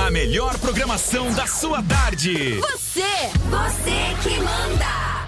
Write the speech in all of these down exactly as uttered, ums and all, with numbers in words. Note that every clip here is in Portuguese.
A melhor programação da sua tarde. Você, você que manda.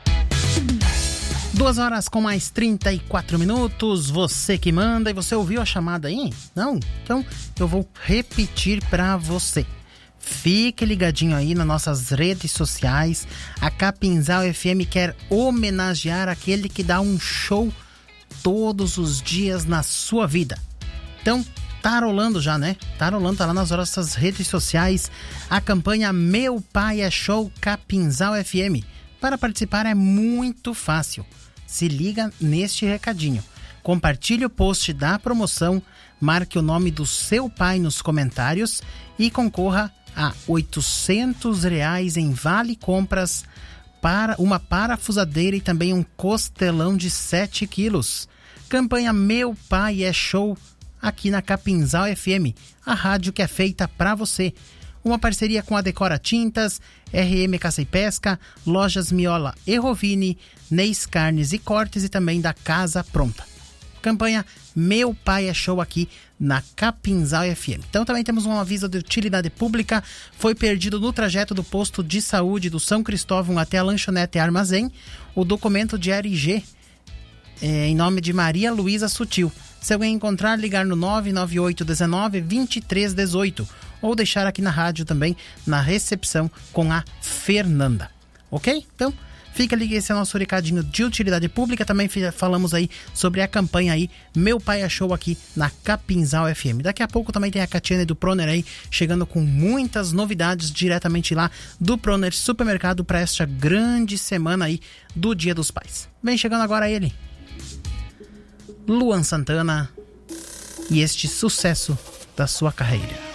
Duas horas com mais trinta e quatro minutos, você que manda. E você ouviu a chamada aí? Não? Então eu vou repetir pra você. Fique ligadinho aí nas nossas redes sociais. A Capinzal F M quer homenagear aquele que dá um show todos os dias na sua vida. Então, tá rolando já, né? Tá rolando, tá lá nas nossas redes sociais a campanha Meu Pai é Show Capinzal F M. Para participar é muito fácil. Se liga neste recadinho. Compartilhe o post da promoção, marque o nome do seu pai nos comentários e concorra a oitocentos reais em vale compras, para uma parafusadeira e também um costelão de sete quilos. Campanha Meu Pai é Show aqui na Capinzal F M, a rádio que é feita para você. Uma parceria com a Decora Tintas, R M Caça e Pesca, Lojas Miola e Rovini, Neis Carnes e Cortes e também da Casa Pronta. Campanha Meu Pai é Show aqui na Capinzal F M. Então também temos um aviso de utilidade pública. Foi perdido no trajeto do posto de saúde do São Cristóvão até a lanchonete e armazém o documento de R G é, em nome de Maria Luísa Sutil. Se alguém encontrar, ligar no nove nove oito um nove, dois três um oito ou deixar aqui na rádio também, na recepção com a Fernanda. Ok? Então, fica ali, esse é o nosso recadinho de utilidade pública. Também falamos aí sobre a campanha aí Meu Pai é Show aqui na Capinzal F M. Daqui a pouco também tem a Catiane do Proner aí, chegando com muitas novidades diretamente lá do Proner Supermercado para esta grande semana aí do Dia dos Pais. Vem chegando agora ele, Luan Santana, e este sucesso da sua carreira.